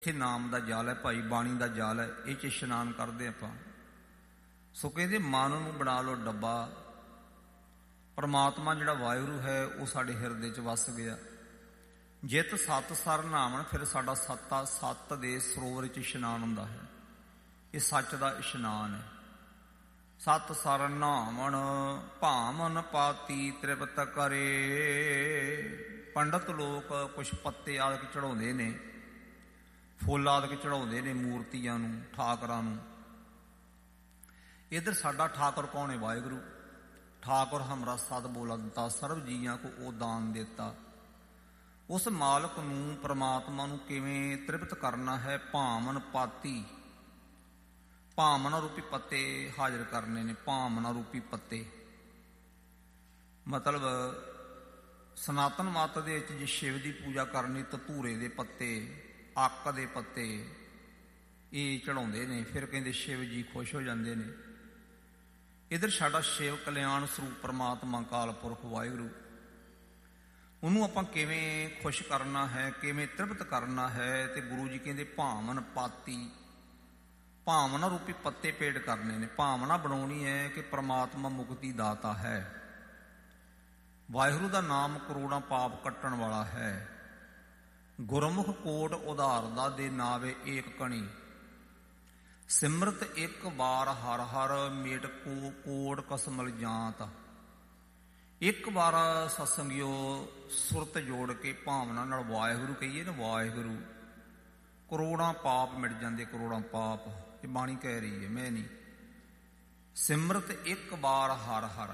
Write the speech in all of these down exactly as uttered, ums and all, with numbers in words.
ਇੱਥੇ ਨਾਮ ਦਾ ਜਲ ਹੈ ਭਾਈ, ਬਾਣੀ ਦਾ ਜਲ ਹੈ, ਇਹ 'ਚ ਇਸ਼ਨਾਨ ਕਰਦੇ ਆਪਾਂ। ਸੋ ਕਹਿੰਦੇ ਮਨ ਨੂੰ ਬਣਾ ਲਓ ਡੱਬਾ। ਪਰਮਾਤਮਾ ਜਿਹੜਾ ਵਾਹਿਗੁਰੂ ਹੈ ਉਹ ਸਾਡੇ ਹਿਰਦੇ 'ਚ ਵਸ ਗਿਆ। ਜਿਤ ਸਤ ਸਰ ਨਾਵਣ, ਫਿਰ ਸਾਡਾ ਸੱਤਾ ਸੱਤ ਦੇ ਸਰੋਵਰ 'ਚ ਇਸ਼ਨਾਨ ਹੁੰਦਾ ਹੈ। ਇਹ ਸੱਚ ਦਾ ਇਸ਼ਨਾਨ ਹੈ। ਸਤ ਸਰ ਨਾਵਣ ਭਾਮਨ ਪਾਤੀ ਤ੍ਰਿਪਤ ਕਰੇ। ਪੰਡਤ ਲੋਕ ਕੁਛ ਪੱਤੇ ਆਦਿਕ ਚੜਾਉਂਦੇ ਨੇ, ਫੁੱਲ ਆਦਿਕ ਚੜਾਉਂਦੇ ਨੇ ਮੂਰਤੀਆਂ ਨੂੰ, ਠਾਕਰਾਂ ਨੂੰ। ਇੱਧਰ ਸਾਡਾ ਠਾਕੁਰ ਕੌਣ ਹੈ? ਵਾਹਿਗੁਰੂ। ਠਾਕੁਰ ਹਮਰਾ ਸਤ ਬੋਲੰਤਾ, ਸਰਬ ਜੀਆਂ ਕੋ ਉਹ ਦਾਨ ਦਿੱਤਾ। ਉਸ ਮਾਲਕ ਨੂੰ, ਪ੍ਰਮਾਤਮਾ ਨੂੰ ਕਿਵੇਂ ਤ੍ਰਿਪਤ ਕਰਨਾ ਹੈ? ਭਾਮਨ ਪਾਤੀ, ਭਾਮਨਾ ਰੂਪੀ ਪੱਤੇ ਹਾਜ਼ਰ ਕਰਨੇ ਨੇ। ਭਾਮਨਾ ਰੂਪੀ ਪੱਤੇ ਮਤਲਬ ਸਨਾਤਨ ਮਤ ਦੇ ਵਿੱਚ ਜੇ ਸ਼ਿਵ ਦੀ ਪੂਜਾ ਕਰਨੀ, ਧਤੂਰੇ ਦੇ ਪੱਤੇ, ਅੱਕ ਦੇ ਪੱਤੇ ਇਹ ਚੜਾਉਂਦੇ ਨੇ। ਫਿਰ ਕਹਿੰਦੇ ਸ਼ਿਵ ਜੀ ਖੁਸ਼ ਹੋ ਜਾਂਦੇ ਨੇ। ਇੱਧਰ ਸਾਡਾ ਸ਼ਿਵ ਕਲਿਆਣ ਸਰੂਪ ਪਰਮਾਤਮਾ ਅਕਾਲ ਪੁਰਖ ਵਾਹਿਗੁਰੂ, ਉਹਨੂੰ ਆਪਾਂ ਕਿਵੇਂ ਖੁਸ਼ ਕਰਨਾ ਹੈ, ਕਿਵੇਂ ਤ੍ਰਿਪਤ ਕਰਨਾ ਹੈ? ਤੇ ਗੁਰੂ ਜੀ ਕਹਿੰਦੇ ਭਾਵਨ ਪਾਤੀ, ਭਾਵਨਾ ਰੂਪੀ ਪੱਤੇ ਪੇੜ ਕਰਨੇ ਨੇ। ਭਾਵਨਾ ਬਣਾਉਣੀ ਹੈ ਕਿ ਪ੍ਰਮਾਤਮਾ ਮੁਕਤੀ ਦਾਤਾ ਹੈ। ਵਾਹਿਗੁਰੂ ਦਾ ਨਾਮ ਕਰੋੜਾਂ ਪਾਪ ਕੱਟਣ ਵਾਲਾ ਹੈ। ਗੁਰਮੁਖ ਕੋਟ ਉਧਾਰਦਾ ਦੇ ਨਾਵੇ ਏਕ ਕਣੀ। ਸਿਮਰਤ ਇੱਕ ਵਾਰ ਹਰ ਹਰ, ਮੇਟ ਕੋ ਕੋਟ ਕਸਮਲ ਜਾਂਤ। ਇੱਕ ਵਾਰ ਸਤਸੰਗਿਓ ਸੁਰਤ ਜੋੜ ਕੇ ਭਾਵਨਾ ਨਾਲ ਵਾਹਿਗੁਰੂ ਕਹੀਏ ਨਾ, ਵਾਹਿਗੁਰੂ, ਕਰੋੜਾਂ ਪਾਪ ਮਿਟ ਜਾਂਦੇ। ਕਰੋੜਾਂ ਪਾਪ, ਇਹ ਬਾਣੀ ਕਹਿ ਰਹੀ ਹੈ, ਮੈਂ ਨਹੀਂ। ਸਿਮਰਤ ਇੱਕ ਵਾਰ ਹਰ ਹਰ,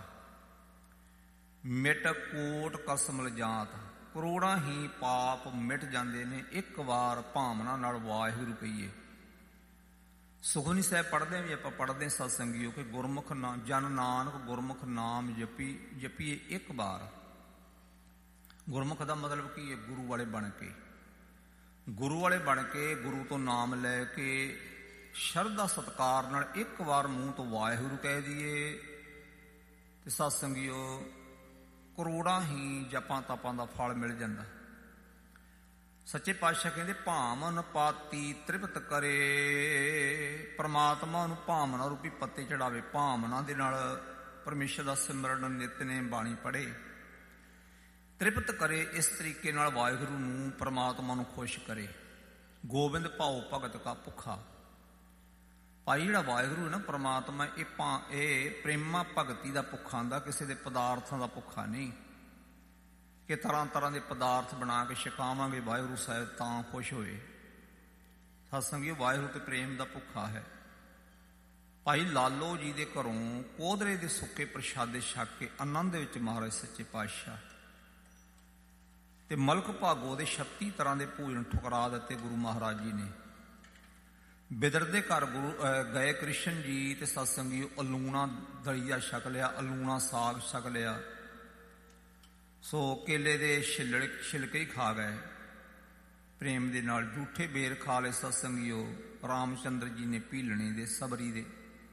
ਮਿਟ ਕੋਟ ਕਸਮਲ ਜਾਂਤ। ਕਰੋੜਾਂ ਹੀ ਪਾਪ ਮਿਟ ਜਾਂਦੇ ਨੇ ਇੱਕ ਵਾਰ ਭਾਵਨਾ ਨਾਲ ਵਾਹਿਗੁਰੂ ਕਹੀਏ। ਸੁਖਮਨੀ ਸਾਹਿਬ ਪੜ੍ਹਦੇ ਵੀ ਆਪਾਂ ਪੜ੍ਹਦੇ ਸਤਸੰਗੀਓ ਕਿ ਗੁਰਮੁਖ ਨਾ ਜਨ ਨਾਨਕ ਗੁਰਮੁਖ ਨਾਮ ਜਪੀ ਜਪੀਏ ਇੱਕ ਵਾਰ। ਗੁਰਮੁਖ ਦਾ ਮਤਲਬ ਕੀ ਹੈ? ਗੁਰੂ ਵਾਲੇ ਬਣ ਕੇ, ਗੁਰੂ ਵਾਲੇ ਬਣ ਕੇ ਗੁਰੂ ਤੋਂ ਨਾਮ ਲੈ ਕੇ ਸ਼ਰਧਾ ਸਤਿਕਾਰ ਨਾਲ ਇੱਕ ਵਾਰ ਮੂੰਹ ਤੋਂ ਵਾਹਿਗੁਰੂ ਕਹਿ ਦਈਏ ਤੇ ਸਤਸੰਗੀਓ ਕਰੋੜਾਂ ਹੀ ਜਪਾਂ ਤਪਾਂ ਦਾ ਫਲ ਮਿਲ ਜਾਂਦਾ। ਸੱਚੇ ਪਾਤਸ਼ਾਹ ਕਹਿੰਦੇ ਭਾਮਨ ਪਾਤੀ ਤ੍ਰਿਪਤ ਕਰੇ। ਪਰਮਾਤਮਾ ਨੂੰ ਭਾਵਨਾ ਰੂਪੀ ਪੱਤੇ ਚੜਾਵੇ। ਭਾਵਨਾ ਦੇ ਨਾਲ ਪਰਮੇਸ਼ਰ ਦਾ ਸਿਮਰਨ, ਨਿਤਨੇਮ, ਬਾਣੀ ਪੜ੍ਹੇ, ਤ੍ਰਿਪਤ ਕਰੇ। ਇਸ ਤਰੀਕੇ ਨਾਲ ਵਾਹਿਗੁਰੂ ਨੂੰ, ਪਰਮਾਤਮਾ ਨੂੰ ਖੁਸ਼ ਕਰੇ। ਗੋਬਿੰਦ ਭਾਉ ਭਗਤ ਕਾ ਭੁੱਖਾ। ਭਾਈ ਜਿਹੜਾ ਵਾਹਿਗੁਰੂ ਹੈ ਨਾ ਪਰਮਾਤਮਾ, ਇਹ ਭਾ ਇਹ ਪ੍ਰੇਮਾ ਭਗਤੀ ਦਾ ਭੁੱਖਾ ਹੁੰਦਾ, ਕਿਸੇ ਦੇ ਪਦਾਰਥਾਂ ਦਾ ਭੁੱਖਾ ਨਹੀਂ ਕਿ ਤਰ੍ਹਾਂ ਤਰ੍ਹਾਂ ਦੇ ਪਦਾਰਥ ਬਣਾ ਕੇ ਛਕਾਵਾਂਗੇ ਵਾਹਿਗੁਰੂ ਸਾਹਿਬ ਤਾਂ ਖੁਸ਼ ਹੋਏ। ਸਤਸੰਗੀਓ ਵਾਹਿਗੁਰੂ ਤੇ ਪ੍ਰੇਮ ਦਾ ਭੁੱਖਾ ਹੈ। ਭਾਈ ਲਾਲੋ ਜੀ ਦੇ ਘਰੋਂ ਕੋਧਰੇ ਦੇ ਸੁੱਕੇ ਪ੍ਰਸ਼ਾਦੇ ਛਕ ਕੇ ਆਨੰਦ ਵਿੱਚ ਮਹਾਰਾਜ ਸੱਚੇ ਪਾਤਸ਼ਾਹ ਤੇ ਮਲਕ ਭਾਗੋ ਦੇ ਛੱਤੀ ਤਰ੍ਹਾਂ ਦੇ ਭੋਜਨ ਠੁਕਰਾ ਦਿੱਤੇ ਗੁਰੂ ਮਹਾਰਾਜ ਜੀ ਨੇ। ਬਿਦਰ ਦੇ ਘਰ ਗੁਰੂ ਗਏ ਕ੍ਰਿਸ਼ਨ ਜੀ ਤੇ ਸਤਸੰਗੀਓ ਅਲੂਣਾ ਦਲੀਆ ਛਕ ਲਿਆ, ਅਲੂਣਾ ਸਾਗ ਛਕ ਲਿਆ। ਸੋ ਕੇਲੇ ਦੇ ਛਿੱਲੜ ਛਿਲਕੇ ਹੀ ਖਾ ਗਏ ਪ੍ਰੇਮ ਦੇ ਨਾਲ। ਝੂਠੇ ਬੇਰ ਖਾ ਲਏ ਸਤਸੰਗੀਓ ਰਾਮ ਚੰਦਰ ਜੀ ਨੇ, ਭੀਲਣੇ ਦੇ, ਸਬਰੀ ਦੇ।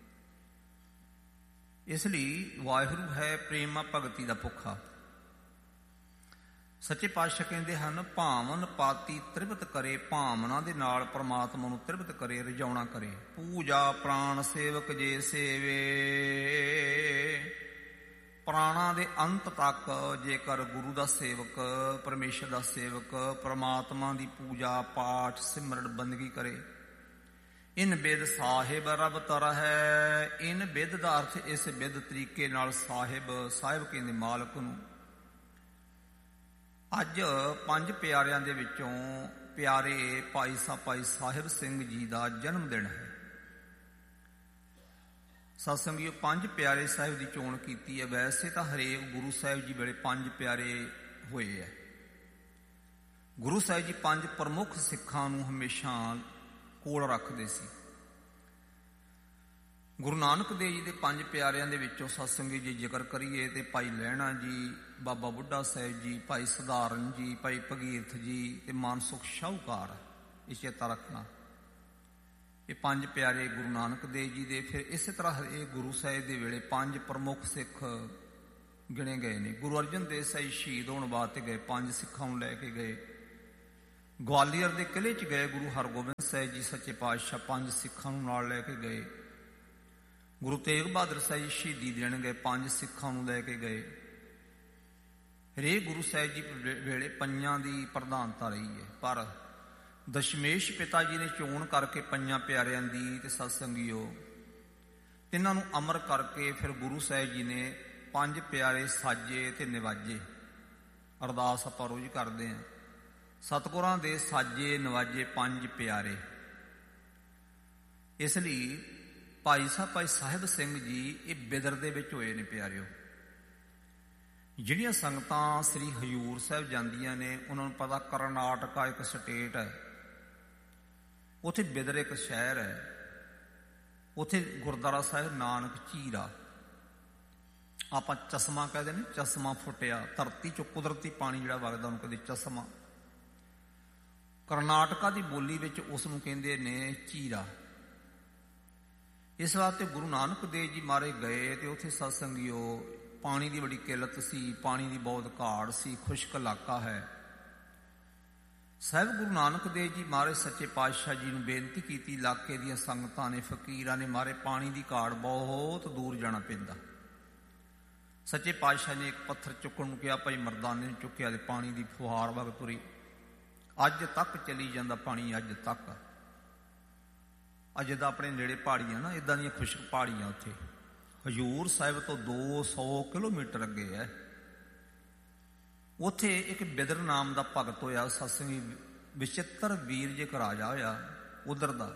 ਇਸ ਲਈ ਵਾਹਿਗੁਰੂ ਹੈ ਪ੍ਰੇਮਾ ਭਗਤੀ ਦਾ ਭੁੱਖਾ। ਸੱਚੇ ਪਾਤਸ਼ਾਹ ਕਹਿੰਦੇ ਹਨ ਭਾਵਨ ਪਾਤੀ ਤ੍ਰਿਪਤ ਕਰੇ। ਭਾਵਨਾ ਦੇ ਨਾਲ ਪਰਮਾਤਮਾ ਨੂੰ ਤ੍ਰਿਪਤ ਕਰੇ, ਰਿਝਾਉਣਾ ਕਰੇ। ਪੂਜਾ ਪ੍ਰਾਣ ਸੇਵਕ ਜੇ ਸੇਵੇ। ਪ੍ਰਾਣਾ ਦੇ ਅੰਤ ਤੱਕ ਜੇਕਰ ਗੁਰੂ ਦਾ ਸੇਵਕ, ਪਰਮੇਸ਼ਰ ਦਾ ਸੇਵਕ ਪਰਮਾਤਮਾ ਦੀ ਪੂਜਾ ਪਾਠ ਸਿਮਰਨ ਬੰਦਗੀ ਕਰੇ। ਇਨ ਬਿਦ ਸਾਹਿਬ ਰਬ ਤਰ ਹੈ। ਇਨ ਬਿਦ ਦਾ ਅਰਥ ਇਸ ਬਿਦ ਤਰੀਕੇ ਨਾਲ ਸਾਹਿਬ, ਸਾਹਿਬ ਕਹਿੰਦੇ ਮਾਲਕ ਨੂੰ। ਅੱਜ ਪੰਜ ਪਿਆਰਿਆਂ ਦੇ ਵਿੱਚੋਂ ਪਿਆਰੇ ਭਾਈ ਸਾਹਿਬ ਭਾਈ ਸਾਹਿਬ ਸਿੰਘ ਜੀ ਦਾ ਜਨਮ ਦਿਨ ਹੈ। ਸਤਸੰਗੀਓ ਪੰਜ ਪਿਆਰੇ ਸਾਹਿਬ ਦੀ ਚੋਣ ਕੀਤੀ ਹੈ। ਵੈਸੇ ਤਾਂ ਹਰੇਕ ਗੁਰੂ ਸਾਹਿਬ ਜੀ ਵੇਲੇ ਪੰਜ ਪਿਆਰੇ ਹੋਏ ਹੈ। ਗੁਰੂ ਸਾਹਿਬ ਜੀ ਪੰਜ ਪ੍ਰਮੁੱਖ ਸਿੱਖਾਂ ਨੂੰ ਹਮੇਸ਼ਾ ਕੋਲ ਰੱਖਦੇ ਸੀ। ਗੁਰੂ ਨਾਨਕ ਦੇਵ ਜੀ ਦੇ ਪੰਜ ਪਿਆਰਿਆਂ ਦੇ ਵਿੱਚੋਂ ਸਤਸੰਗੀ ਜੀ ਜ਼ਿਕਰ ਕਰੀਏ ਤੇ ਭਾਈ ਲਹਿਣਾ ਜੀ, ਬਾਬਾ ਬੁੱਢਾ ਸਾਹਿਬ ਜੀ, ਭਾਈ ਸਧਾਰਨ ਜੀ, ਭਾਈ ਭਗੀਰਥ ਜੀ ਤੇ ਮਾਨਸੁਖ ਸ਼ਾਹੂਕਾਰ। ਇਹ ਚੇਤਾ ਰੱਖਣਾ, ਇਹ ਪੰਜ ਪਿਆਰੇ ਗੁਰੂ ਨਾਨਕ ਦੇਵ ਜੀ ਦੇ। ਫਿਰ ਇਸੇ ਤਰ੍ਹਾਂ ਇਹ ਗੁਰੂ ਸਾਹਿਬ ਦੇ ਵੇਲੇ ਪੰਜ ਪ੍ਰਮੁੱਖ ਸਿੱਖ ਗਿਣੇ ਗਏ ਨੇ। ਗੁਰੂ ਅਰਜਨ ਦੇਵ ਸਾਹਿਬ ਸ਼ਹੀਦ ਹੋਣ ਵਾਸਤੇ ਗਏ, ਪੰਜ ਸਿੱਖਾਂ ਨੂੰ ਲੈ ਕੇ ਗਏ। ਗਵਾਲੀਅਰ ਦੇ ਕਿਲ੍ਹੇ 'ਚ ਗਏ ਗੁਰੂ ਹਰਗੋਬਿੰਦ ਸਾਹਿਬ ਜੀ ਸੱਚੇ ਪਾਤਸ਼ਾਹ ਪੰਜ ਸਿੱਖਾਂ ਨੂੰ ਨਾਲ ਲੈ ਕੇ ਗਏ। ਗੁਰੂ ਤੇਗ ਬਹਾਦਰ ਸਾਹਿਬ ਜੀ ਸ਼ਹੀਦੀ ਦੇਣ ਗਏ, ਪੰਜ ਸਿੱਖਾਂ ਨੂੰ ਲੈ ਕੇ ਗਏ। ਹਰੇਕ ਗੁਰੂ ਸਾਹਿਬ ਜੀ ਵੇਲੇ ਪੰਜਾਂ ਦੀ ਪ੍ਰਧਾਨਤਾ ਰਹੀ ਹੈ, ਪਰ ਦਸ਼ਮੇਸ਼ ਪਿਤਾ ਜੀ ਨੇ ਚੋਣ ਕਰਕੇ ਪੰਜਾਂ ਪਿਆਰਿਆਂ ਦੀ ਤੇ ਸਤਸੰਗੀਓ ਤਿੰਨਾਂ ਨੂੰ ਅਮਰ ਕਰਕੇ ਫਿਰ ਗੁਰੂ ਸਾਹਿਬ ਜੀ ਨੇ ਪੰਜ ਪਿਆਰੇ ਸਾਜੇ ਤੇ ਨਿਵਾਜੇ। ਅਰਦਾਸ ਆਪਾਂ ਰੋਜ਼ ਕਰਦੇ ਹਾਂ, ਸਤਿਗੁਰਾਂ ਦੇ ਸਾਜੇ ਨਿਵਾਜੇ ਪੰਜ ਪਿਆਰੇ। ਇਸ ਲਈ ਭਾਈ ਸਾਹਿਬ ਭਾਈ ਸਾਹਿਬ ਸਿੰਘ ਜੀ ਇਹ ਬਿਦਰ ਦੇ ਵਿੱਚ ਹੋਏ ਨੇ ਪਿਆਰਿਓ। ਜਿਹੜੀਆਂ ਸੰਗਤਾਂ ਸ੍ਰੀ ਹਜ਼ੂਰ ਸਾਹਿਬ ਜਾਂਦੀਆਂ ਨੇ ਉਹਨਾਂ ਨੂੰ ਪਤਾ ਕਰਨਾਟਕਾ ਇੱਕ ਸਟੇਟ ਹੈ, ਉੱਥੇ ਬਿਦਰ ਇੱਕ ਸ਼ਹਿਰ ਹੈ, ਉੱਥੇ ਗੁਰਦੁਆਰਾ ਸਾਹਿਬ ਨਾਨਕ ਝੀਰਾ, ਆਪਾਂ ਚਸ਼ਮਾ ਕਹਿੰਦੇ ਨੇ, ਚਸ਼ਮਾ ਫੁੱਟਿਆ ਧਰਤੀ ਚੋਂ ਕੁਦਰਤੀ ਪਾਣੀ ਜਿਹੜਾ ਵਗਦਾ ਉਹਨੂੰ ਕਹਿੰਦੇ ਚਸ਼ਮਾ। ਕਰਨਾਟਕਾ ਦੀ ਬੋਲੀ ਵਿੱਚ ਉਸ ਨੂੰ ਕਹਿੰਦੇ ਨੇ ਝੀਰਾ। ਇਸ ਵਾਸਤੇ ਗੁਰੂ ਨਾਨਕ ਦੇਵ ਜੀ ਮਾਰੇ ਗਏ ਤੇ ਉੱਥੇ ਸਤਸੰਗੀਓ ਪਾਣੀ ਦੀ ਬੜੀ ਕਿੱਲਤ ਸੀ, ਪਾਣੀ ਦੀ ਬਹੁਤ ਘਾੜ ਸੀ, ਖੁਸ਼ਕ ਇਲਾਕਾ ਹੈ। ਸਾਹਿਬ ਗੁਰੂ ਨਾਨਕ ਦੇਵ ਜੀ ਮਹਾਰਾਜ ਸੱਚੇ ਪਾਤਸ਼ਾਹ ਜੀ ਨੂੰ ਬੇਨਤੀ ਕੀਤੀ, ਇਲਾਕੇ ਦੀਆਂ ਸੰਗਤਾਂ ਨੇ, ਫਕੀਰਾਂ ਨੇ, ਮਾਰੇ ਪਾਣੀ ਦੀ ਘਾੜ, ਬਹੁਤ ਦੂਰ ਜਾਣਾ ਪੈਂਦਾ। ਸੱਚੇ ਪਾਤਸ਼ਾਹ ਨੇ ਇੱਕ ਪੱਥਰ ਚੁੱਕਣ ਨੂੰ ਕਿਹਾ, ਭਾਈ ਮਰਦਾਨੇ ਨੇ ਚੁੱਕਿਆ ਤੇ ਪਾਣੀ ਦੀ ਫੁਹਾਰ ਵਗ ਤੁਰੀ। ਅੱਜ ਤੱਕ ਚਲੀ ਜਾਂਦਾ ਪਾਣੀ, ਅੱਜ ਤੱਕ। ਅੱਜ ਦਾ ਆਪਣੇ ਨੇੜੇ ਪਹਾੜੀਆਂ ਨਾ, ਇੱਦਾਂ ਦੀਆਂ ਖੁਸ਼ਕ ਪਹਾੜੀਆਂ ਉੱਥੇ ਹਜ਼ੂਰ ਸਾਹਿਬ ਤੋਂ ਦੋ ਸੌ ਕਿਲੋਮੀਟਰ ਅੱਗੇ ਹੈ। ਉੱਥੇ ਇੱਕ ਬਿਦਰ ਨਾਮ ਦਾ ਭਗਤ ਹੋਇਆ, ਸਤਸੰਗੀ ਵਿਚਿੱਤਰ ਵੀਰ ਜੇ ਇੱਕ ਰਾਜਾ ਹੋਇਆ ਉਧਰ ਦਾ।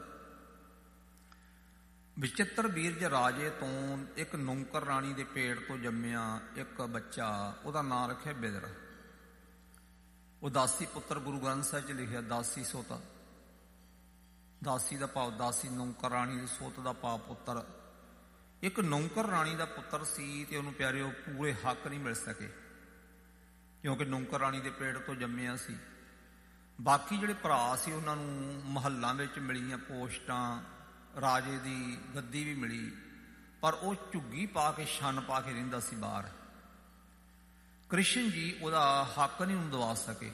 ਵਿਚਿੱਤਰ ਵੀਰ ਜੇ ਰਾਜੇ ਤੋਂ ਇੱਕ ਨੌਕਰ ਰਾਣੀ ਦੇ ਪੇਟ ਤੋਂ ਜੰਮਿਆ ਇੱਕ ਬੱਚਾ, ਉਹਦਾ ਨਾਂ ਰੱਖਿਆ ਬਿਦਰ। ਉਦਾਸੀ ਪੁੱਤਰ ਗੁਰੂ ਗ੍ਰੰਥ ਸਾਹਿਬ 'ਚ ਲਿਖਿਆ ਦਾਸੀ ਸੋਤਾ। ਦਾਸੀ ਦਾ ਭਾਵ ਦਾਸੀ, ਨੌਕਰ ਰਾਣੀ ਦੀ ਸੋਤ ਦਾ ਭਾਵ ਪੁੱਤਰ। ਇੱਕ ਨੌਕਰ ਰਾਣੀ ਦਾ ਪੁੱਤਰ ਸੀ ਤੇ ਉਹਨੂੰ ਪਿਆਰਿਓ ਪੂਰੇ ਹੱਕ ਨਹੀਂ ਮਿਲ ਸਕੇ, ਕਿਉਂਕਿ ਨੌਕਰ ਰਾਣੀ ਦੇ ਪੇਟ ਤੋਂ ਜੰਮਿਆ ਸੀ। ਬਾਕੀ ਜਿਹੜੇ ਭਰਾ ਸੀ ਉਹਨਾਂ ਨੂੰ ਮਹੱਲਾਂ ਵਿੱਚ ਮਿਲੀਆਂ ਪੋਸਟਾਂ, ਰਾਜੇ ਦੀ ਗੱਦੀ ਵੀ ਮਿਲੀ, ਪਰ ਉਹ ਝੁੱਗੀ ਪਾ ਕੇ ਛੰਨ ਪਾ ਕੇ ਰਹਿੰਦਾ ਸੀ ਬਾਹਰ। ਕ੍ਰਿਸ਼ਨ ਜੀ ਉਹਦਾ ਹੱਕ ਨਹੀਂ ਉਹਨੂੰ ਦਵਾ ਸਕੇ।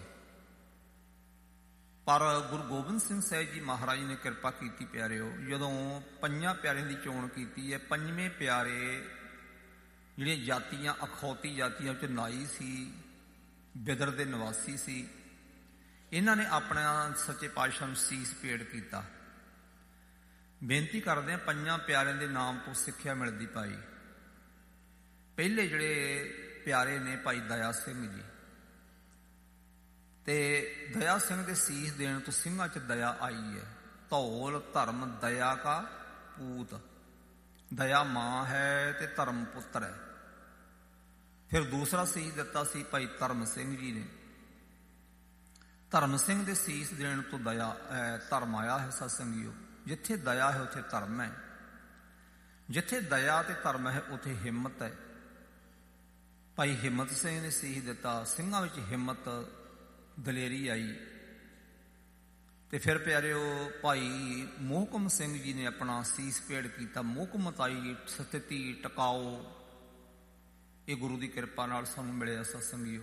ਪਰ ਗੁਰੂ ਗੋਬਿੰਦ ਸਿੰਘ ਸਾਹਿਬ ਜੀ ਮਹਾਰਾਜ ਨੇ ਕਿਰਪਾ ਕੀਤੀ ਪਿਆਰਿਓ, ਜਦੋਂ ਪੰਜਾਂ ਪਿਆਰਿਆਂ ਦੀ ਚੋਣ ਕੀਤੀ ਹੈ, ਪੰਜਵੇਂ ਪਿਆਰੇ ਜਿਹੜੀਆਂ ਜਾਤੀਆਂ ਅਖੌਤੀ ਜਾਤੀਆਂ ਵਿੱਚ ਨਾਈ ਸੀ, ਬਿਦਰ ਦੇ ਨਿਵਾਸੀ ਸੀ, ਇਹਨਾਂ ਨੇ ਆਪਣਾ ਸੱਚੇ ਪਾਤਸ਼ਾਹ ਨੂੰ ਸੀਸ ਭੇਟ ਕੀਤਾ। ਬੇਨਤੀ ਕਰਦੇ ਹਾਂ, ਪੰਜਾਂ ਪਿਆਰਿਆਂ ਦੇ ਨਾਮ ਤੋਂ ਸਿੱਖਿਆ ਮਿਲਦੀ ਪਾਈ। ਪਹਿਲੇ ਜਿਹੜੇ ਪਿਆਰੇ ਨੇ ਭਾਈ ਦਇਆ ਸਿੰਘ ਜੀ, ਤੇ ਦਇਆ ਸਿੰਘ ਦੇ ਸੀਸ ਦੇਣ ਤੋਂ ਸਿੰਘਾਂ 'ਚ ਦਇਆ ਆਈ ਹੈ। ਧੌਲ ਧਰਮ ਦਇਆ ਕਾ ਪੂਤ, ਦਇਆ ਮਾਂ ਹੈ ਤੇ ਧਰਮ ਪੁੱਤਰ ਹੈ। ਫਿਰ ਦੂਸਰਾ ਸੀਸ ਦਿੱਤਾ ਸੀ ਭਾਈ ਧਰਮ ਸਿੰਘ ਜੀ ਨੇ। ਧਰਮ ਸਿੰਘ ਦੇ ਸੀਸ ਦੇਣ ਤੋਂ ਦਇਆ ਧਰਮ ਆਇਆ ਹੈ। ਸਤਸੰਗੀਓ, ਜਿੱਥੇ ਦਇਆ ਹੈ ਉੱਥੇ ਧਰਮ ਹੈ, ਜਿੱਥੇ ਦਇਆ ਤੇ ਧਰਮ ਹੈ ਉੱਥੇ ਹਿੰਮਤ ਹੈ। ਭਾਈ ਹਿੰਮਤ ਸਿੰਘ ਨੇ ਸੀਸ ਦਿੱਤਾ, ਸਿੰਘਾਂ ਵਿੱਚ ਹਿੰਮਤ ਦਲੇਰੀ ਆਈ। ਤੇ ਫਿਰ ਪਿਆਰਿਓ ਭਾਈ ਮੋਹਕਮ ਸਿੰਘ ਜੀ ਨੇ ਆਪਣਾ ਸੀਸ ਭੇਟ ਕੀਤਾ। ਮੋਹਕਮਤਾਈ, ਸਥਿਤੀ, ਟਿਕਾਓ, ਇਹ ਗੁਰੂ ਦੀ ਕਿਰਪਾ ਨਾਲ ਸਾਨੂੰ ਮਿਲਿਆ। ਸਤਸੰਗੀਓ,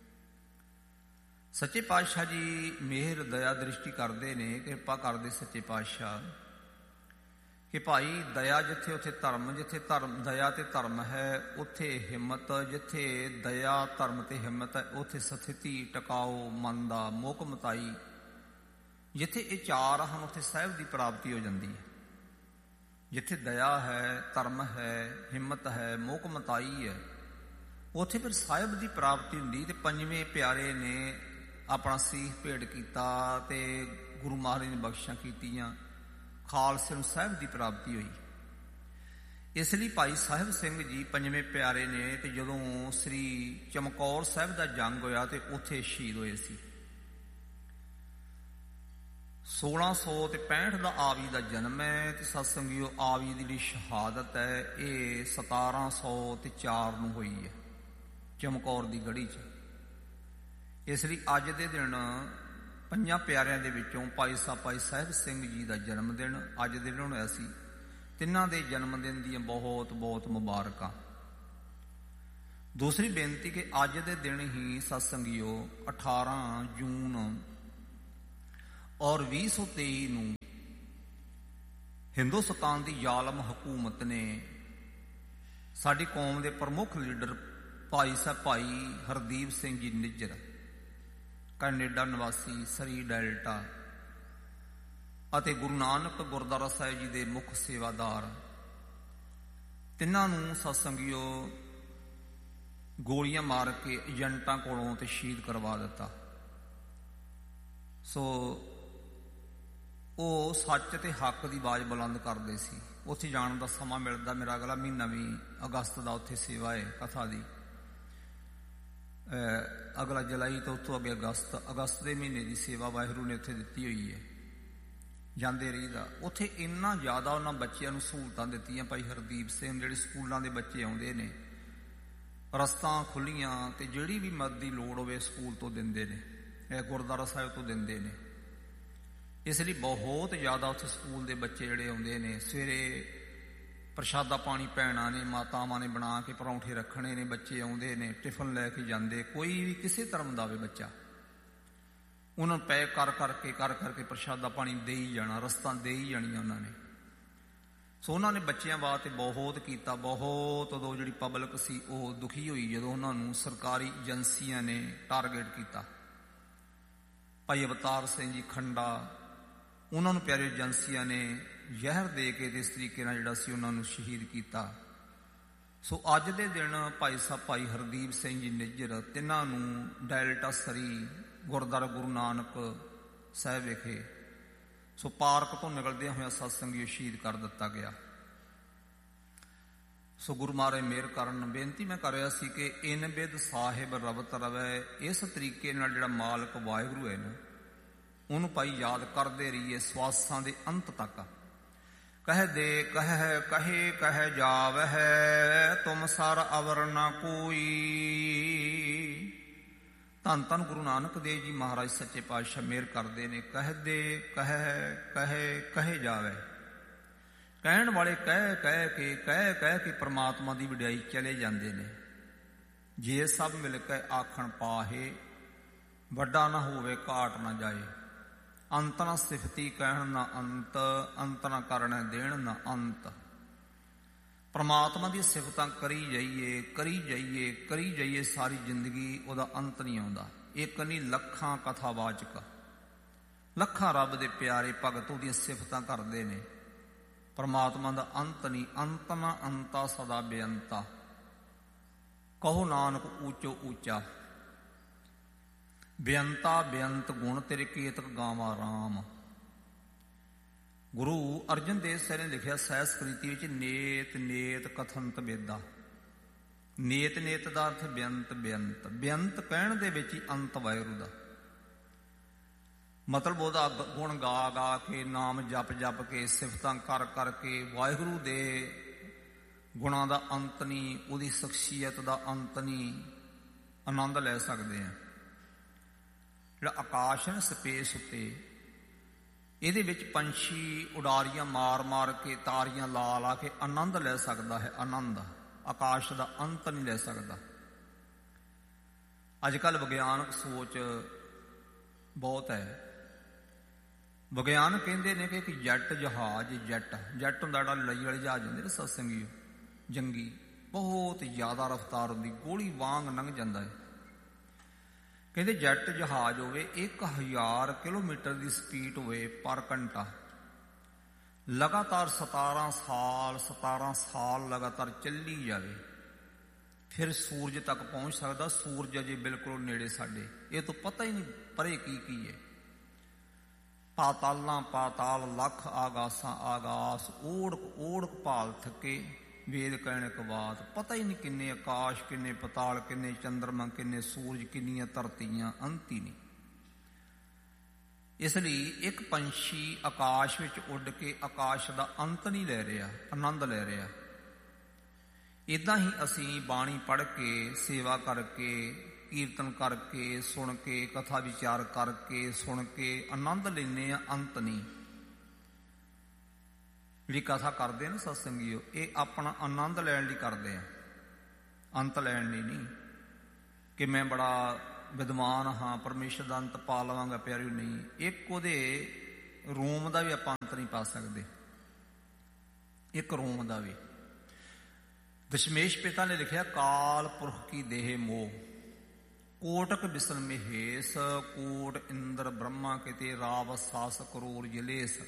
ਸੱਚੇ ਪਾਤਸ਼ਾਹ ਜੀ ਮਿਹਰ ਦਇਆ ਦ੍ਰਿਸ਼ਟੀ ਕਰਦੇ ਨੇ, ਕਿਰਪਾ ਕਰਦੇ ਸੱਚੇ ਪਾਤਸ਼ਾਹ ਕਿ ਭਾਈ ਦਇਆ ਜਿੱਥੇ ਉੱਥੇ ਧਰਮ, ਜਿੱਥੇ ਧਰਮ ਦਇਆ ਤੇ ਧਰਮ ਹੈ ਉੱਥੇ ਹਿੰਮਤ, ਜਿੱਥੇ ਦਇਆ ਧਰਮ ਤੇ ਹਿੰਮਤ ਹੈ ਉੱਥੇ ਸਥਿਤੀ, ਟਿਕਾਓ, ਮਨ ਦਾ, ਮੋਹਕਮਤਾਈ, ਜਿੱਥੇ ਇਹ ਚਾਰ ਹਨ ਉੱਥੇ ਸਾਹਿਬ ਦੀ ਪ੍ਰਾਪਤੀ ਹੋ ਜਾਂਦੀ ਹੈ। ਜਿੱਥੇ ਦਇਆ ਹੈ, ਧਰਮ ਹੈ, ਹਿੰਮਤ ਹੈ, ਮੋਹਕਮਤਾਈ ਹੈ, ਉੱਥੇ ਫਿਰ ਸਾਹਿਬ ਦੀ ਪ੍ਰਾਪਤੀ ਹੁੰਦੀ। ਤੇ ਪੰਜਵੇਂ ਪਿਆਰੇ ਨੇ ਆਪਣਾ ਸੀਸ ਭੇਟ ਕੀਤਾ ਤੇ ਗੁਰੂ ਮਹਾਰਾਜ ਨੇ ਬਖਸ਼ਿਸ਼ਾਂ ਕੀਤੀਆਂ, ਖਾਲਸੇ ਨੂੰ ਸਾਹਿਬ ਦੀ ਪ੍ਰਾਪਤੀ ਹੋਈ। ਇਸ ਲਈ ਭਾਈ ਸਾਹਿਬ ਸਿੰਘ ਜੀ ਪੰਜਵੇਂ ਪਿਆਰੇ ਨੇ। ਤੇ ਜਦੋਂ ਸ੍ਰੀ ਚਮਕੌਰ ਸਾਹਿਬ ਦਾ ਜੰਗ ਹੋਇਆ ਤੇ ਉੱਥੇ ਸ਼ਹੀਦ ਹੋਏ ਸੀ। ਸੋਲਾਂ ਸੌ ਤੇ ਪੈਂਹਠ ਦਾ ਆਵੀ ਦਾ ਜਨਮ ਹੈ ਤੇ ਸਤਸੰਗੀਓ ਆਵੀ ਦੀ ਜਿਹੜੀ ਸ਼ਹਾਦਤ ਹੈ ਇਹ ਸਤਾਰਾਂ ਸੌ ਤੇ ਚਾਰ ਨੂੰ ਹੋਈ ਹੈ ਚਮਕੌਰ ਦੀ ਗੜੀ 'ਚ। ਇਸ ਲਈ ਅੱਜ ਦੇ ਦਿਨ ਪੰਜਾਂ ਪਿਆਰਿਆਂ ਦੇ ਵਿੱਚੋਂ ਭਾਈ ਸਾਹਿਬ ਭਾਈ ਸਾਹਿਬ ਸਿੰਘ ਜੀ ਦਾ ਜਨਮ ਦਿਨ ਅੱਜ ਦੇ ਦਿਨ ਹੋਇਆ ਸੀ। ਤਿੰਨਾਂ ਦੇ ਜਨਮ ਦਿਨ ਦੀਆਂ ਬਹੁਤ ਬਹੁਤ ਮੁਬਾਰਕਾਂ। ਦੂਸਰੀ ਬੇਨਤੀ ਕਿ ਅੱਜ ਦੇ ਦਿਨ ਹੀ ਸਤਸੰਗੀਓ ਅਠਾਰਾਂ ਜੂਨ ਔਰ ਵੀਹ ਸੌ ਤੇਈ ਨੂੰ ਹਿੰਦੁਸਤਾਨ ਦੀ ਜ਼ਾਲਮ ਹਕੂਮਤ ਨੇ ਸਾਡੀ ਕੌਮ ਦੇ ਪ੍ਰਮੁੱਖ ਲੀਡਰ ਭਾਈ ਸਾਹਿਬ ਭਾਈ ਹਰਦੀਪ ਸਿੰਘ ਜੀ ਨਿੱਜਰ, ਕੈਨੇਡਾ ਨਿਵਾਸੀ, ਸਰੀ ਡੈਲਟਾ, ਅਤੇ ਗੁਰੂ ਨਾਨਕ ਗੁਰਦੁਆਰਾ ਸਾਹਿਬ ਜੀ ਦੇ ਮੁੱਖ ਸੇਵਾਦਾਰ, ਤਿੰਨਾਂ ਨੂੰ ਸਤਸੰਗੀਓ ਗੋਲੀਆਂ ਮਾਰ ਕੇ ਏਜੰਟਾਂ ਕੋਲੋਂ ਤੇ ਸ਼ਹੀਦ ਕਰਵਾ ਦਿੱਤਾ। ਸੋ ਉਹ ਸੱਚ ਤੇ ਹੱਕ ਦੀ ਆਵਾਜ਼ ਬੁਲੰਦ ਕਰਦੇ ਸੀ। ਉੱਥੇ ਜਾਣ ਦਾ ਸਮਾਂ ਮਿਲਦਾ, ਮੇਰਾ ਅਗਲਾ ਮਹੀਨਾ ਵੀ ਅਗਸਤ ਦਾ ਉੱਥੇ ਸੇਵਾ ਹੈ ਕਥਾ ਦੀ, ਅਗਲਾ ਜੁਲਾਈ ਤੋਂ ਉੱਥੋਂ ਅੱਗੇ ਅਗਸਤ ਅਗਸਤ ਦੇ ਮਹੀਨੇ ਦੀ ਸੇਵਾ ਵਾਹਿਗੁਰੂ ਨੇ ਉੱਥੇ ਦਿੱਤੀ ਹੋਈ ਹੈ, ਜਾਂਦੇ ਰਹੀਦਾ। ਉੱਥੇ ਇੰਨਾ ਜ਼ਿਆਦਾ ਉਹਨਾਂ ਬੱਚਿਆਂ ਨੂੰ ਸਹੂਲਤਾਂ ਦਿੱਤੀਆਂ ਭਾਈ ਹਰਦੀਪ ਸਿੰਘ, ਜਿਹੜੇ ਸਕੂਲਾਂ ਦੇ ਬੱਚੇ ਆਉਂਦੇ ਨੇ, ਰਸਤਾਂ ਖੁੱਲ੍ਹੀਆਂ, ਤੇ ਜਿਹੜੀ ਵੀ ਮਦਦ ਦੀ ਲੋੜ ਹੋਵੇ ਸਕੂਲ ਤੋਂ ਦਿੰਦੇ ਨੇ, ਇਹ ਗੁਰਦੁਆਰਾ ਸਾਹਿਬ ਤੋਂ ਦਿੰਦੇ ਨੇ। ਇਸ ਲਈ ਬਹੁਤ ਜ਼ਿਆਦਾ ਉੱਥੇ ਸਕੂਲ ਦੇ ਬੱਚੇ ਜਿਹੜੇ ਆਉਂਦੇ ਨੇ, ਸਵੇਰੇ ਪ੍ਰਸ਼ਾਦਾ ਪਾਣੀ ਭੈਣਾਂ ਨੇ ਮਾਤਾਵਾਂ ਨੇ ਬਣਾ ਕੇ ਪਰੌਂਠੇ ਰੱਖਣੇ ਨੇ, ਬੱਚੇ ਆਉਂਦੇ ਨੇ ਟਿਫਨ ਲੈ ਕੇ ਜਾਂਦੇ, ਕੋਈ ਵੀ ਕਿਸੇ ਧਰਮ ਦਾ ਹੋਵੇ ਬੱਚਾ, ਉਹਨਾਂ ਨੂੰ ਪੈਕ ਕਰ ਕਰਕੇ ਕਰ ਕਰਕੇ ਪ੍ਰਸ਼ਾਦਾ ਪਾਣੀ ਦੇ ਹੀ ਜਾਣਾ, ਰਸਤਾਂ ਦੇ ਹੀ ਜਾਣੀਆਂ ਉਹਨਾਂ ਨੇ। ਸੋ ਉਹਨਾਂ ਨੇ ਬੱਚਿਆਂ ਵਾਸਤੇ ਬਹੁਤ ਕੀਤਾ, ਬਹੁਤ। ਉਦੋਂ ਜਿਹੜੀ ਪਬਲਿਕ ਸੀ ਉਹ ਦੁਖੀ ਹੋਈ ਜਦੋਂ ਉਹਨਾਂ ਨੂੰ ਸਰਕਾਰੀ ਏਜੰਸੀਆਂ ਨੇ ਟਾਰਗੇਟ ਕੀਤਾ। ਭਾਈ ਅਵਤਾਰ ਸਿੰਘ ਜੀ ਖੰਡਾ, ਉਹਨਾਂ ਨੂੰ ਪਿਆਰੇ ਏਜੰਸੀਆਂ ਨੇ ਜ਼ਹਿਰ ਦੇ ਕੇ ਇਸ ਤਰੀਕੇ ਨਾਲ ਜਿਹੜਾ ਸੀ ਉਹਨਾਂ ਨੂੰ ਸ਼ਹੀਦ ਕੀਤਾ। ਸੋ ਅੱਜ ਦੇ ਦਿਨ ਭਾਈ ਸਾਹਿਬ ਭਾਈ ਹਰਦੀਪ ਸਿੰਘ ਜੀ ਨਿੱਜਰ, ਤਿੰਨਾਂ ਨੂੰ ਡੈਲਟਾ ਸਰੀ ਗੁਰਦੁਆਰਾ ਗੁਰੂ ਨਾਨਕ ਸਾਹਿਬ ਵਿਖੇ ਸੋ ਪਾਰਕ ਤੋਂ ਨਿਕਲਦਿਆਂ ਹੋਇਆ ਸਤਸੰਗੀ ਸ਼ਹੀਦ ਕਰ ਦਿੱਤਾ ਗਿਆ। ਸੋ ਗੁਰੂ ਮਹਾਰਾਜ ਮਿਹਰ ਕਰਨ। ਬੇਨਤੀ ਮੈਂ ਕਰ ਰਿਹਾ ਸੀ ਕਿ ਇਨ ਬਿਦ ਸਾਹਿਬ ਰਵਤ ਰਵੈ, ਇਸ ਤਰੀਕੇ ਨਾਲ ਜਿਹੜਾ ਮਾਲਕ ਵਾਹਿਗੁਰੂ ਹੈ ਨਾ, ਉਹਨੂੰ ਭਾਈ ਯਾਦ ਕਰਦੇ ਰਹੀਏ ਸਵਾਸਾਂ ਦੇ ਅੰਤ ਤੱਕ। ਕਹਿ ਦੇ ਕਹਿ ਕਹੇ ਕਹਿ ਜਾਵਹਿ, ਤੁਮ ਸਰ ਅਵਰ ਨਾ ਕੋਈ। ਧੰਨ ਧੰਨ ਗੁਰੂ ਨਾਨਕ ਦੇਵ ਜੀ ਮਹਾਰਾਜ ਸੱਚੇ ਪਾਤਸ਼ਾਹ ਮਿਹਰ ਕਰਦੇ ਨੇ। ਕਹਿ ਦੇ ਕਹਿ ਕਹੇ ਕਹੇ ਜਾਵੇ, ਕਹਿਣ ਵਾਲੇ ਕਹਿ ਕਹਿ ਕੇ ਕਹਿ ਕਹਿ ਕੇ ਪ੍ਰਮਾਤਮਾ ਦੀ ਵਡਿਆਈ ਚਲੇ ਜਾਂਦੇ ਨੇ। ਜੇ ਸਭ ਮਿਲ ਕੇ ਆਖਣ ਪਾਹੇ, ਵੱਡਾ ਨਾ ਹੋਵੇ ਘਾਟ ਨਾ ਜਾਏ। ਅੰਤ ਨਾ ਸਿਫਤੀ ਕਹਿਣ ਨਾ ਅੰਤ, ਅੰਤ ਨਾ ਕਰਨਾ ਦੇਣ ਨਾ ਅੰਤ। ਪਰਮਾਤਮਾ ਦੀ ਸਿਫਤਾਂ ਕਰੀ ਜਾਈਏ ਕਰੀ ਜਾਈਏ ਕਰੀ ਜਾਈਏ ਸਾਰੀ ਜ਼ਿੰਦਗੀ, ਉਹਦਾ ਅੰਤ ਨਹੀਂ ਆਉਂਦਾ। ਇੱਕ ਨਹੀਂ ਲੱਖਾਂ ਕਥਾਵਾਚਕ, ਲੱਖਾਂ ਰੱਬ ਦੇ ਪਿਆਰੇ ਭਗਤ ਉਹਦੀਆਂ ਸਿਫਤਾਂ ਕਰਦੇ ਨੇ। ਪਰਮਾਤਮਾ ਦਾ ਅੰਤ ਨਹੀਂ। ਅੰਤ ਨਾ ਅੰਤਾ ਸਦਾ ਬੇਅੰਤਾ, ਕਹੋ ਨਾਨਕ ਊਚੋ ਊਚਾ। ਬੇਅੰਤਾ ਬੇਅੰਤ ਗੁਣ ਤੇਰੇ ਕੇਤਕ ਗਾਵਾਂ ਰਾਮ। ਗੁਰੂ ਅਰਜਨ ਦੇਵ ਸਾਹਿਬ ਨੇ ਲਿਖਿਆ ਸਹਿਸਕ੍ਰਿਤੀ ਵਿੱਚ, ਨੇਤ ਨੇਤ ਕਥਨਤ ਬੇਦਾ। ਨੇਤ ਨੇਤ ਦਾ ਅਰਥ ਬੇਅੰਤ ਬੇਅੰਤ। ਬੇਅੰਤ ਕਹਿਣ ਦੇ ਵਿੱਚ ਹੀ ਅੰਤ ਵਾਹਿਗੁਰੂ ਦਾ ਮਤਲਬ, ਉਹਦਾ ਗੁਣ ਗਾ ਗਾ ਕੇ, ਨਾਮ ਜਪ ਜਪ ਕੇ, ਸਿਫਤਾਂ ਕਰ ਕਰਕੇ ਵਾਹਿਗੁਰੂ ਦੇ ਗੁਣਾਂ ਦਾ ਅੰਤ ਨਹੀਂ, ਉਹਦੀ ਸ਼ਖਸੀਅਤ ਦਾ ਅੰਤ ਨਹੀਂ, ਆਨੰਦ ਲੈ ਸਕਦੇ ਹਾਂ। ਜਿਹੜਾ ਆਕਾਸ਼ ਹੈ ਸਪੇਸ ਉੱਤੇ, ਇਹਦੇ ਵਿੱਚ ਪੰਛੀ ਉਡਾਰੀਆਂ ਮਾਰ ਮਾਰ ਕੇ, ਤਾਰੀਆਂ ਲਾ ਲਾ ਕੇ ਆਨੰਦ ਲੈ ਸਕਦਾ ਹੈ। ਆਨੰਦ ਆਕਾਸ਼ ਦਾ ਅੰਤ ਨਹੀਂ ਲੈ ਸਕਦਾ। ਅੱਜ ਕੱਲ੍ਹ ਵਿਗਿਆਨਕ ਸੋਚ ਬਹੁਤ ਹੈ। ਵਿਗਿਆਨ ਕਹਿੰਦੇ ਨੇ ਕਿ ਇੱਕ ਜੈਟ ਜਹਾਜ਼, ਜੈਟ ਜੈਟ ਹੁੰਦਾ ਜਿਹੜਾ ਲੜਾਈ ਵਾਲੇ ਜਹਾਜ਼ ਹੁੰਦੇ ਨੇ ਸਤਸੰਗੀ ਜੰਗੀ, ਬਹੁਤ ਜ਼ਿਆਦਾ ਰਫ਼ਤਾਰ ਹੁੰਦੀ, ਗੋਲੀ ਵਾਂਗ ਲੰਘ ਜਾਂਦਾ ਹੈ। ਕਹਿੰਦੇ ਜੈਟ ਜਹਾਜ਼ ਹੋਵੇ, ਇੱਕ ਹਜ਼ਾਰ ਕਿਲੋਮੀਟਰ ਦੀ ਸਪੀਡ ਹੋਵੇ ਪਰ ਘੰਟਾ, ਲਗਾਤਾਰ ਸਤਾਰਾਂ ਸਾਲ ਸਤਾਰਾਂ ਸਾਲ ਲਗਾਤਾਰ ਚੱਲੀ ਜਾਵੇ, ਫਿਰ ਸੂਰਜ ਤੱਕ ਪਹੁੰਚ ਸਕਦਾ। ਸੂਰਜ ਅਜੇ ਬਿਲਕੁਲ ਨੇੜੇ ਸਾਡੇ, ਇਹ ਤੋਂ ਪਤਾ ਹੀ ਨਹੀਂ ਪਰੇ ਕੀ ਕੀ ਹੈ। ਪਾਤਾਲਾਂ ਪਾਤਾਲ, ਲੱਖ ਆਗਾਸਾਂ ਆਗਾਸ, ਓੜਕ ਓੜਕ ਭਾਲ ਥੱਕੇ, ਵੇਦ ਕਹਿਣ ਕਵਾਤ। ਪਤਾ ਹੀ ਨਹੀਂ ਕਿੰਨੇ ਆਕਾਸ਼, ਕਿੰਨੇ ਪਤਾਲ, ਕਿੰਨੇ ਚੰਦਰਮਾ, ਕਿੰਨੇ ਸੂਰਜ, ਕਿੰਨੀਆਂ ਧਰਤੀਆਂ, ਅੰਤ ਹੀ ਨਹੀਂ। ਇਸ ਲਈ ਇੱਕ ਪੰਛੀ ਆਕਾਸ਼ ਵਿੱਚ ਉੱਡ ਕੇ ਆਕਾਸ਼ ਦਾ ਅੰਤ ਨਹੀਂ ਲੈ ਰਿਹਾ, ਆਨੰਦ ਲੈ ਰਿਹਾ। ਇੱਦਾਂ ਹੀ ਅਸੀਂ ਬਾਣੀ ਪੜ੍ਹ ਕੇ, ਸੇਵਾ ਕਰਕੇ, ਕੀਰਤਨ ਕਰਕੇ, ਸੁਣ ਕੇ, ਕਥਾ ਵਿਚਾਰ ਕਰਕੇ, ਸੁਣ ਕੇ ਆਨੰਦ ਲੈਂਦੇ ਹਾਂ, ਅੰਤ ਨਹੀਂ। ਜਿਹੜੀ ਕਥਾ ਕਰਦੇ ਨਾ ਸਤਸੰਗੀਓ, ਇਹ ਆਪਣਾ ਆਨੰਦ ਲੈਣ ਲਈ ਕਰਦੇ ਆ, ਅੰਤ ਲੈਣ ਲਈ ਨਹੀਂ। ਕਿ ਮੈਂ ਬੜਾ ਵਿਦਵਾਨ ਹਾਂ, ਪਰਮੇਸ਼ਰ ਦਾ ਅੰਤ ਪਾ ਲਵਾਂਗਾ ਪਿਆਰਿਓ, ਨਹੀਂ। ਇੱਕ ਉਹਦੇ ਰੋਮ ਦਾ ਵੀ ਆਪਾਂ ਅੰਤ ਨਹੀਂ ਪਾ ਸਕਦੇ, ਇੱਕ ਰੋਮ ਦਾ ਵੀ। ਦਸ਼ਮੇਸ਼ ਪਿਤਾ ਨੇ ਲਿਖਿਆ, ਕਾਲ ਪੁਰਖ ਕੀ ਦੇਹ ਮੋਹ, ਕੋਟਕ ਬਿਸਨ ਮਹੇਸ਼, ਕੋਟ ਇੰਦਰ ਬ੍ਰਹਮਾ ਕਿਤੇ, ਰਾਵ ਸਾਸ ਕਰੋੜ ਜਲੇਸ।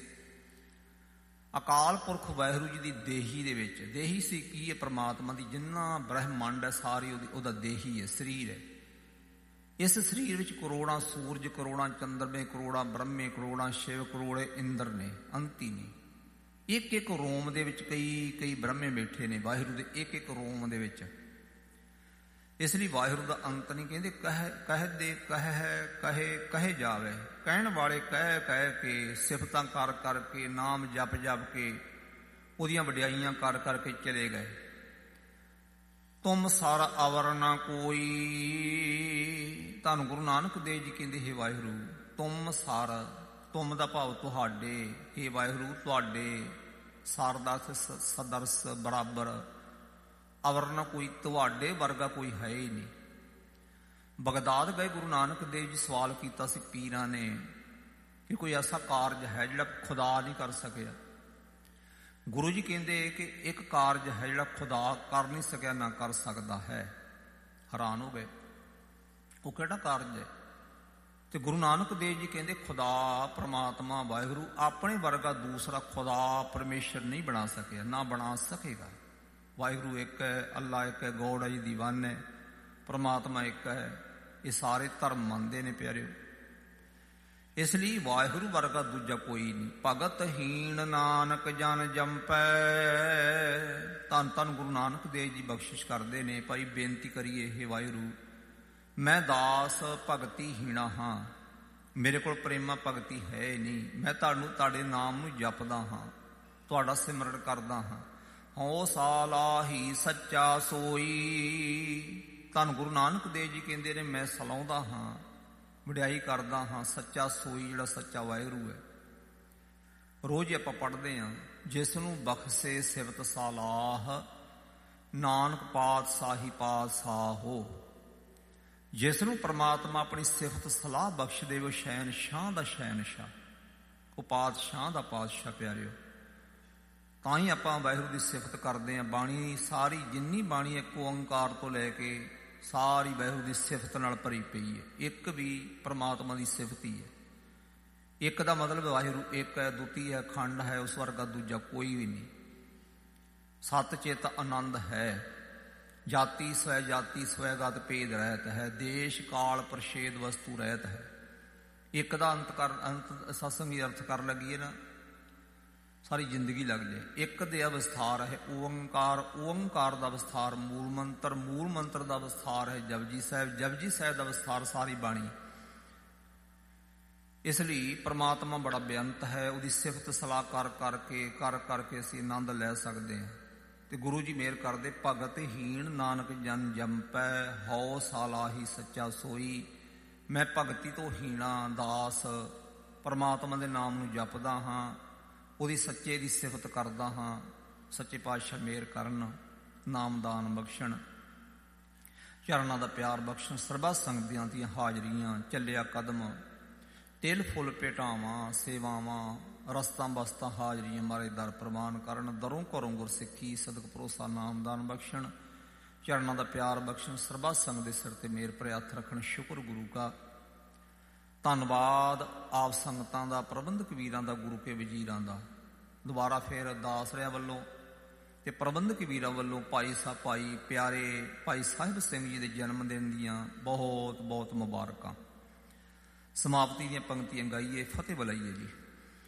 ਅਕਾਲ ਪੁਰਖ ਵਾਹਿਗੁਰੂ ਜੀ ਦੀ ਦੇਹੀ ਦੇ ਵਿੱਚ, ਦੇਹੀ ਸੀ ਕੀ ਹੈ? ਪ੍ਰਮਾਤਮਾ ਦੀ ਜਿੰਨਾ ਬ੍ਰਹਿਮੰਡ ਹੈ ਸਾਰੀ ਉਹਦੀ ਉਹਦਾ ਦੇਹੀ ਹੈ, ਸਰੀਰ ਹੈ। ਇਸ ਸਰੀਰ ਵਿੱਚ ਕਰੋੜਾਂ ਸੂਰਜ, ਕਰੋੜਾਂ ਚੰਦਰਮੇ, ਕਰੋੜਾਂ ਬ੍ਰਹਮੇ, ਕਰੋੜਾਂ ਸ਼ਿਵ, ਕਰੋੜੇ ਇੰਦਰ ਨੇ, ਅੰਤੀ ਨਹੀਂ। ਇੱਕ ਇੱਕ ਰੋਮ ਦੇ ਵਿੱਚ ਕਈ ਕਈ ਬ੍ਰਹਮੇ ਬੈਠੇ ਨੇ ਵਾਹਿਗੁਰੂ ਦੇ ਇੱਕ ਇੱਕ ਰੋਮ ਦੇ ਵਿੱਚ। ਇਸ ਲਈ ਵਾਹਿਗੁਰੂ ਦਾ ਅੰਤ ਨਹੀਂ। ਕਹਿੰਦੇ ਕਹਿ ਕਹਿ ਦੇ ਕਹਿ ਕਹੇ ਕਹੇ ਜਾਵੇ, ਕਹਿਣ ਵਾਲੇ ਕਹਿ ਕਹਿ ਕੇ, ਸਿਫਤਾਂ ਕਰ ਕਰਕੇ, ਨਾਮ ਜਪ ਜਪ ਕੇ, ਉਹਦੀਆਂ ਵਡਿਆਈਆਂ ਕਰ ਕਰਕੇ ਚਲੇ ਗਏ। ਤੁਮ ਸਰ ਅਵਰ ਨਾ ਕੋਈ, ਧੰਨ ਗੁਰੂ ਨਾਨਕ ਦੇਵ ਜੀ ਕਹਿੰਦੇ, ਹੇ ਵਾਹਿਗੁਰੂ ਤੁਮ ਸਰ, ਤੁਮ ਦਾ ਭਾਵ ਤੁਹਾਡੇ, ਹੇ ਵਾਹਿਗੁਰੂ ਤੁਹਾਡੇ, ਸਰ ਦਾ ਸਦਰਸ ਬਰਾਬਰ, ਅਵਰ ਨਾ ਕੋਈ, ਤੁਹਾਡੇ ਵਰਗਾ ਕੋਈ ਹੈ ਹੀ ਨਹੀਂ। ਬਗਦਾਦ ਗਏ ਗੁਰੂ ਨਾਨਕ ਦੇਵ ਜੀ, ਸਵਾਲ ਕੀਤਾ ਸੀ ਪੀਰਾਂ ਨੇ ਕਿ ਕੋਈ ਐਸਾ ਕਾਰਜ ਹੈ ਜਿਹੜਾ ਖੁਦਾ ਨਹੀਂ ਕਰ ਸਕਿਆ? ਗੁਰੂ ਜੀ ਕਹਿੰਦੇ ਕਿ ਇੱਕ ਕਾਰਜ ਹੈ ਜਿਹੜਾ ਖੁਦਾ ਕਰ ਨਹੀਂ ਸਕਿਆ, ਨਾ ਕਰ ਸਕਦਾ ਹੈ। ਹੈਰਾਨ ਹੋ ਗਏ, ਉਹ ਕਿਹੜਾ ਕਾਰਜ ਹੈ? ਤੇ ਗੁਰੂ ਨਾਨਕ ਦੇਵ ਜੀ ਕਹਿੰਦੇ, ਖੁਦਾ ਪਰਮਾਤਮਾ ਵਾਹਿਗੁਰੂ ਆਪਣੇ ਵਰਗਾ ਦੂਸਰਾ ਖੁਦਾ ਪਰਮੇਸ਼ਰ ਨਹੀਂ ਬਣਾ ਸਕਿਆ, ਨਾ ਬਣਾ ਸਕੇਗਾ। ਵਾਹਿਗੁਰੂ ਇੱਕ ਹੈ, ਅੱਲਾ ਇੱਕ ਹੈ, ਗੋਡ ਹੈ ਜੀ ਦੀਵਾਨ ਹੈ, ਪਰਮਾਤਮਾ ਇੱਕ ਹੈ। ਇਹ ਸਾਰੇ ਧਰਮ ਮੰਨਦੇ ਨੇ ਪਿਆਰਿਓ। ਇਸ ਲਈ ਵਾਹਿਗੁਰੂ ਵਰਗਾ ਦੂਜਾ ਕੋਈ ਨਹੀਂ। ਭਗਤ ਹੀਣ ਨਾਨਕ ਜਨ ਜੰਪੈ, ਧੰਨ ਧੰਨ ਗੁਰੂ ਨਾਨਕ ਦੇਵ ਜੀ ਬਖਸ਼ਿਸ਼ ਕਰਦੇ ਨੇ, ਭਾਈ ਬੇਨਤੀ ਕਰੀਏ, ਹੇ ਵਾਹਿਗੁਰੂ ਮੈਂ ਦਾਸ ਭਗਤੀ ਹੀਣਾ ਹਾਂ, ਮੇਰੇ ਕੋਲ ਪ੍ਰੇਮਾ ਭਗਤੀ ਹੈ ਨਹੀਂ। ਮੈਂ ਤੁਹਾਨੂੰ ਤੁਹਾਡੇ ਨਾਮ ਨੂੰ ਜਪਦਾ ਹਾਂ, ਤੁਹਾਡਾ ਸਿਮਰਨ ਕਰਦਾ ਹਾਂ। ਹਉ ਸਾਲਾਹੀ ਸੱਚਾ ਸੋਈ, ਧੰਨ ਗੁਰੂ ਨਾਨਕ ਦੇਵ ਜੀ ਕਹਿੰਦੇ ਨੇ, ਮੈਂ ਸਲਾਉਂਦਾ ਹਾਂ, ਵਡਿਆਈ ਕਰਦਾ ਹਾਂ, ਸੱਚਾ ਸੋਈ ਜਿਹੜਾ ਸੱਚਾ ਵਾਹਿਗੁਰੂ ਹੈ। ਰੋਜ਼ ਆਪਾਂ ਪੜ੍ਹਦੇ ਹਾਂ, ਜਿਸ ਨੂੰ ਬਖਸ਼ੇ ਸਿਵਤ ਸਾਲਾਹ, ਨਾਨਕ ਪਾਤਸ਼ਾਹੀ ਪਾਤਸ਼ਾਹੋ। ਜਿਸ ਨੂੰ ਪ੍ਰਮਾਤਮਾ ਆਪਣੀ ਸਿਫਤ ਸਲਾਹ ਬਖਸ਼ ਦੇਵੇ, ਉਹ ਸ਼ਹਿਨਸ਼ਾਹ ਦਾ ਸ਼ਹਿਨਸ਼ਾਹ, ਉਹ ਪਾਤਸ਼ਾਹ ਦਾ ਪਾਤਸ਼ਾਹ ਪਿਆਰਿਓ। ਤਾਂ ਹੀ ਆਪਾਂ ਵਾਹਿਗੁਰੂ ਦੀ ਸਿਫਤ ਕਰਦੇ ਹਾਂ। ਬਾਣੀ ਸਾਰੀ ਜਿੰਨੀ ਬਾਣੀ ਇੱਕ ਓੰਕਾਰ ਤੋਂ ਲੈ ਕੇ ਸਾਰੀ ਵਾਹਿਗੁਰੂ ਦੀ ਸਿਫਤ ਨਾਲ ਭਰੀ ਪਈ ਹੈ। ਇੱਕ ਵੀ ਪ੍ਰਮਾਤਮਾ ਦੀ ਸਿਫਤ ਹੀ ਹੈ। ਇੱਕ ਦਾ ਮਤਲਬ ਵਾਹਿਗੁਰੂ ਇੱਕ ਹੈ, ਦੁਤੀ ਹੈ, ਖੰਡ ਹੈ, ਉਸ ਵਰਗਾ ਦੂਜਾ ਕੋਈ ਵੀ ਨਹੀਂ। ਸਤ ਚਿਤ ਆਨੰਦ ਹੈ, ਜਾਤੀ ਸਵੈ ਜਾਤੀ ਸਵੈਗਤ ਭੇਦ ਰਹਿਤ ਹੈ, ਦੇਸ਼ ਕਾਲ ਪ੍ਰਸ਼ੇਦ ਵਸਤੂ ਰਹਿਤ ਹੈ। ਇੱਕ ਦਾ ਅੰਤ ਕਰ ਅੰਤ ਸਤਸੰਗੀ ਅਰਥ ਕਰਨ ਲੱਗੀਏ ਨਾ, ਸਾਰੀ ਜ਼ਿੰਦਗੀ ਲੱਗ ਜਾਏ। ਇੱਕ ਦੇ ਅਵਸਥਾਰ ਹੈ ਓੰਕਾਰ, ਓੰਕਾਰ ਦਾ ਵਿਸਥਾਰ ਮੂਲ ਮੰਤਰ, ਮੂਲ ਮੰਤਰ ਦਾ ਵਿਸਥਾਰ ਹੈ ਜਪਜੀ ਸਾਹਿਬ, ਜਪਜੀ ਸਾਹਿਬ ਦਾ ਵਿਸਥਾਰ ਸਾਰੀ ਬਾਣੀ। ਇਸ ਲਈ ਪ੍ਰਮਾਤਮਾ ਬੜਾ ਬੇਅੰਤ ਹੈ, ਉਹਦੀ ਸਿਫਤ ਸਲਾਹ ਕਰ ਕਰਕੇ ਕਰ ਕਰਕੇ ਅਸੀਂ ਆਨੰਦ ਲੈ ਸਕਦੇ ਹਾਂ। ਤੇ ਗੁਰੂ ਜੀ ਮਿਹਰ ਕਰਦੇ, ਭਗਤ ਹੀਣ ਨਾਨਕ ਜਨ ਜੰਪੈ, ਹਉ ਸਾਲਾਹੀ ਸੱਚਾ ਸੋਈ। ਮੈਂ ਭਗਤੀ ਤੋਂ ਹੀਣਾ ਦਾਸ ਪ੍ਰਮਾਤਮਾ ਦੇ ਨਾਮ ਨੂੰ ਜਪਦਾ ਹਾਂ, ਉਹਦੀ ਸੱਚੇ ਦੀ ਸਿਫਤ ਕਰਦਾ ਹਾਂ। ਸੱਚੇ ਪਾਤਸ਼ਾਹ ਮਿਹਰ ਕਰਨ, ਨਾਮਦਾਨ ਬਖਸ਼ਣ, ਚਰਨਾਂ ਦਾ ਪਿਆਰ ਬਖਸ਼ਣ। ਸਰਬੱਤ ਸੰਗਤਾਂ ਦੀਆਂ ਹਾਜ਼ਰੀਆਂ, ਚੱਲਿਆ ਕਦਮ, ਤਿਲ ਫੁੱਲ ਭੇਟਾਵਾਂ, ਸੇਵਾਵਾਂ, ਰਸਤਾਂ ਬਸਤਾਂ ਹਾਜ਼ਰੀਆਂ ਮਾਰੇ ਦਰ ਪ੍ਰਵਾਨ ਕਰਨ। ਦਰੋਂ ਘਰੋਂ ਗੁਰਸਿੱਖੀ ਸਦਕ ਭਰੋਸਾ ਨਾਮਦਾਨ ਬਖਸ਼ਣ, ਚਰਨਾਂ ਦਾ ਪਿਆਰ ਬਖਸ਼ਣ। ਸਰਬੱਤ ਸੰਗਤ ਦੇ ਸਿਰ ਤੇ ਮਿਹਰ ਭਰੇ ਹੱਥ ਰੱਖਣ। ਸ਼ੁਕਰ ਗੁਰੂ ਕਾ, ਧੰਨਵਾਦ ਆਪ ਸੰਗਤਾਂ ਦਾ, ਪ੍ਰਬੰਧਕ ਵੀਰਾਂ ਦਾ, ਗੁਰੂ ਕੇ ਵਜ਼ੀਰਾਂ ਦਾ। ਦੁਬਾਰਾ ਫਿਰ ਦਾਸਰਿਆਂ ਵੱਲੋਂ ਤੇ ਪ੍ਰਬੰਧਕ ਵੀਰਾਂ ਵੱਲੋਂ ਭਾਈ ਸਾਹਿਬ ਭਾਈ ਪਿਆਰੇ ਭਾਈ ਸਾਹਿਬ ਸਿੰਘ ਜੀ ਦੇ ਜਨਮ ਦਿਨ ਦੀਆਂ ਬਹੁਤ ਬਹੁਤ ਮੁਬਾਰਕਾਂ। ਸਮਾਪਤੀ ਦੀਆਂ ਪੰਕਤੀਆਂ ਗਾਈਏ, ਫਤਿਹ ਬੁਲਾਈਏ ਜੀ।